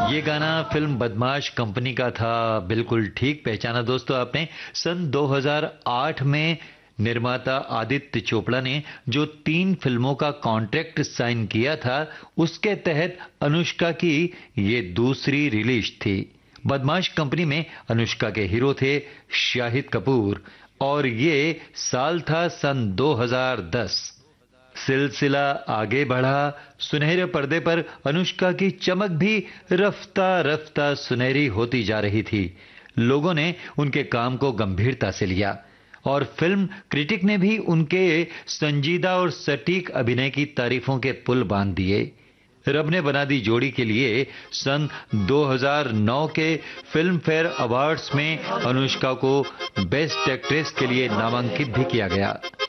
ये गाना फिल्म बदमाश कंपनी का था। बिल्कुल ठीक पहचाना दोस्तों आपने। सन 2008 में निर्माता आदित्य चोपड़ा ने जो 3 फिल्मों का कॉन्ट्रैक्ट साइन किया था, उसके तहत अनुष्का की ये दूसरी रिलीज थी। बदमाश कंपनी में अनुष्का के हीरो थे शाहिद कपूर और ये साल था सन 2010। सिलसिला आगे बढ़ा। सुनहरे पर्दे पर अनुष्का की चमक भी रफ्ता रफ्ता सुनहरी होती जा रही थी। लोगों ने उनके काम को गंभीरता से लिया और फिल्म क्रिटिक ने भी उनके संजीदा और सटीक अभिनय की तारीफों के पुल बांध दिए। रब ने बना दी जोड़ी के लिए सन 2009 के फिल्म फेयर अवार्ड्स में अनुष्का को बेस्ट एक्ट्रेस के लिए नामांकित भी किया गया।